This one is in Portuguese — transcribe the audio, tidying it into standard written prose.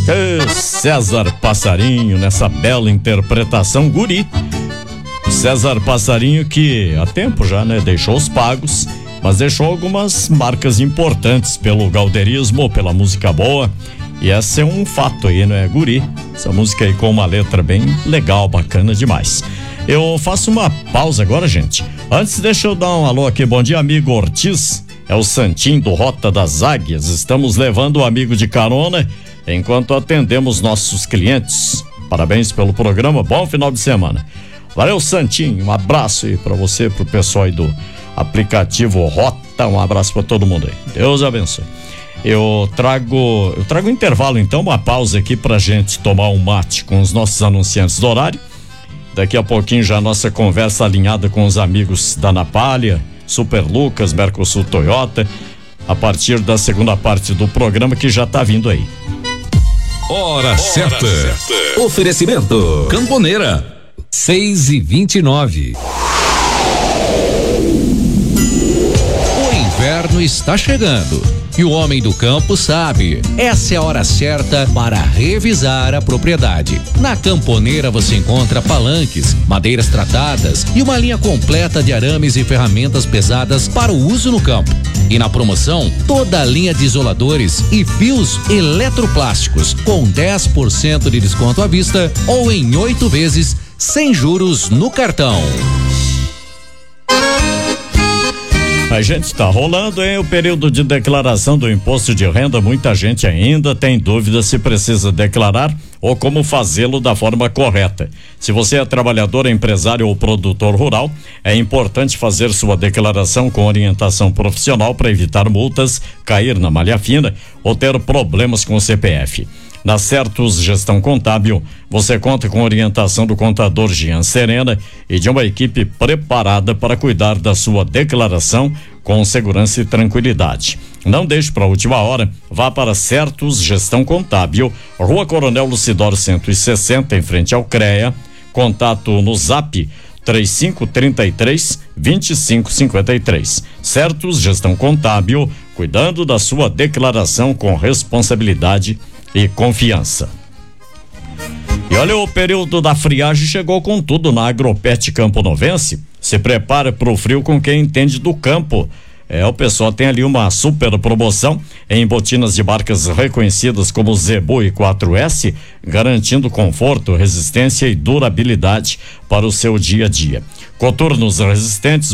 César Passarinho nessa bela interpretação, Guri. César Passarinho que há tempo já, né, deixou os pagos, mas deixou algumas marcas importantes pelo gauderismo, pela música boa. E esse é um fato aí, né, Guri? Essa música aí com uma letra bem legal, bacana demais. Eu faço uma pausa agora, gente. Antes, deixa eu dar um alô aqui. Bom dia, amigo Ortiz. É o Santinho do Rota das Águias. Estamos levando o amigo de carona enquanto atendemos nossos clientes. Parabéns pelo programa. Bom final de semana. Valeu, Santinho. Um abraço aí pra você, pro pessoal aí do aplicativo Rota. Um abraço pra todo mundo aí. Deus abençoe. Eu trago um intervalo, então, uma pausa aqui pra gente tomar um mate com os nossos anunciantes do horário. Daqui a pouquinho já a nossa conversa alinhada com os amigos da Napalha, Super Lucas, Mercosul Toyota, a partir da segunda parte do programa que já tá vindo aí. Hora certa. Oferecimento Camponeira 6:29. O inverno está chegando. E o homem do campo sabe, essa é a hora certa para revisar a propriedade. Na Camponeira você encontra palanques, madeiras tratadas e uma linha completa de arames e ferramentas pesadas para o uso no campo. E na promoção, toda a linha de isoladores e fios eletroplásticos com 10% de desconto à vista ou em 8 vezes sem juros no cartão. A gente está rolando em o período de declaração do imposto de renda. Muita gente ainda tem dúvida se precisa declarar ou como fazê-lo da forma correta. Se você é trabalhador, empresário ou produtor rural, é importante fazer sua declaração com orientação profissional para evitar multas, cair na malha fina ou ter problemas com o CPF. Na Certos Gestão Contábil, você conta com orientação do contador Jean Serena e de uma equipe preparada para cuidar da sua declaração com segurança e tranquilidade. Não deixe para a última hora, vá para Certos Gestão Contábil, Rua Coronel Lucidório 160, em frente ao CREA. Contato no Zap 3533-2553. Certos Gestão Contábil, cuidando da sua declaração com responsabilidade e confiança. E olha, o período da friagem chegou com tudo na Agropet Campo Novense. Se prepare para o frio com quem entende do campo. O pessoal tem ali uma super promoção em botinas de marcas reconhecidas como Zebu e 4S, garantindo conforto, resistência e durabilidade para o seu dia a dia. Coturnos resistentes,